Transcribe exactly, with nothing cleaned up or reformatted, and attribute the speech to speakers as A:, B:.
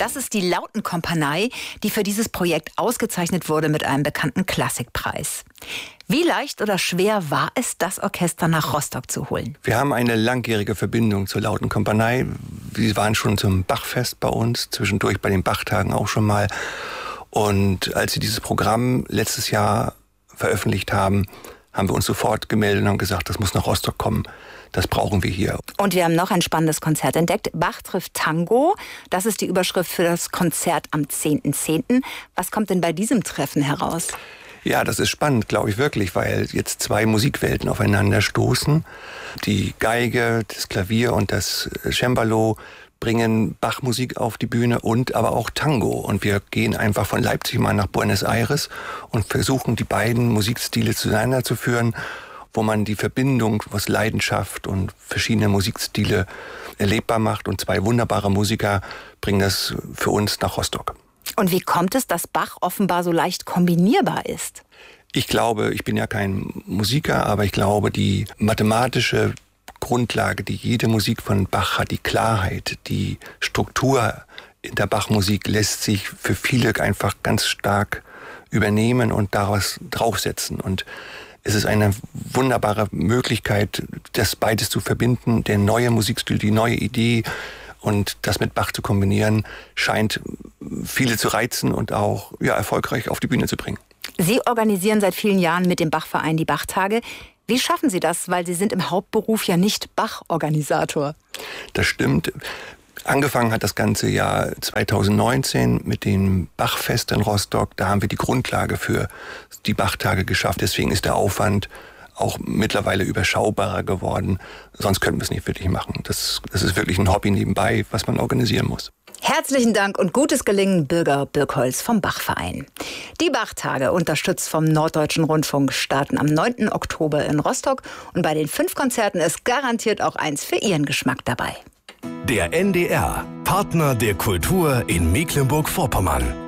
A: Das ist die Lautenkompanie, die für dieses Projekt ausgezeichnet wurde mit einem bekannten Klassikpreis. Wie leicht oder schwer war es, das Orchester nach Rostock zu holen?
B: Wir haben eine langjährige Verbindung zur Lautenkompanie. Sie waren schon zum Bachfest bei uns, zwischendurch bei den Bachtagen auch schon mal. Und als sie dieses Programm letztes Jahr veröffentlicht haben, haben wir uns sofort gemeldet und haben gesagt, das muss nach Rostock kommen. Das brauchen wir hier.
A: Und wir haben noch ein spannendes Konzert entdeckt. Bach trifft Tango. Das ist die Überschrift für das Konzert am zehnten zehnten Was kommt denn bei diesem Treffen heraus?
B: Ja, das ist spannend, glaube ich wirklich, weil jetzt zwei Musikwelten aufeinander stoßen. Die Geige, das Klavier und das Cembalo bringen Bachmusik auf die Bühne und aber auch Tango. Und wir gehen einfach von Leipzig mal nach Buenos Aires und versuchen, die beiden Musikstile zueinander zu führen, wo man die Verbindung aus Leidenschaft und verschiedene Musikstile erlebbar macht. Und zwei wunderbare Musiker bringen das für uns nach Rostock.
A: Und wie kommt es, dass Bach offenbar so leicht kombinierbar ist?
B: Ich glaube, ich bin ja kein Musiker, aber ich glaube, die mathematische Grundlage, die jede Musik von Bach hat, die Klarheit, die Struktur in der Bachmusik lässt sich für viele einfach ganz stark übernehmen und daraus draufsetzen. Und es ist eine wunderbare Möglichkeit, das beides zu verbinden. Der neue Musikstil, die neue Idee und das mit Bach zu kombinieren, scheint viele zu reizen und auch ja, erfolgreich auf die Bühne zu bringen.
A: Sie organisieren seit vielen Jahren mit dem Bachverein die Bachtage. Wie schaffen Sie das? Weil Sie sind im Hauptberuf ja nicht Bach-Organisator.
B: Das stimmt. Angefangen hat das ganze Jahr zweitausendneunzehn mit dem Bachfest in Rostock. Da haben wir die Grundlage für die Bachtage geschafft. Deswegen ist der Aufwand auch mittlerweile überschaubarer geworden. Sonst könnten wir es nicht wirklich machen. Das, das ist wirklich ein Hobby nebenbei, was man organisieren muss.
A: Herzlichen Dank und gutes Gelingen, Birger Birkholz vom Bachverein. Die Bachtage, unterstützt vom Norddeutschen Rundfunk, starten am neunten Oktober in Rostock. Und bei den fünf Konzerten ist garantiert auch eins für Ihren Geschmack dabei.
C: Der N D R, Partner der Kultur in Mecklenburg-Vorpommern.